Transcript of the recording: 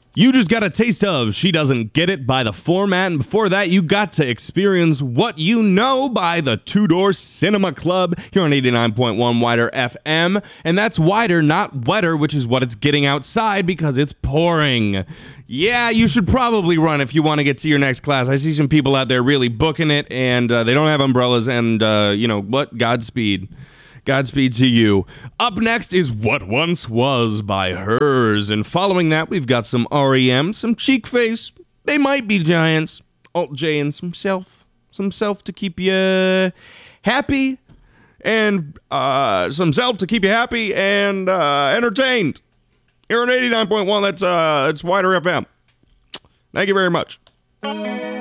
You just got a taste of She Doesn't Get It by The Format, and before that, you got to experience What You Know by the Two Door Cinema Club here on 89.1 Wider FM. And that's wider, not wetter, which is what it's getting outside because it's pouring. Yeah, you should probably run if you want to get to your next class. I see some people out there really booking it, and they don't have umbrellas, and you know what? Godspeed. Godspeed to you. Up next is What Once Was by Hers. And following that, we've got some REM, some Cheek Face. They Might Be Giants. Alt J and some self to keep you happy. And some self to keep you happy and entertained. Here on 89.1, that's Wider FM. Thank you very much.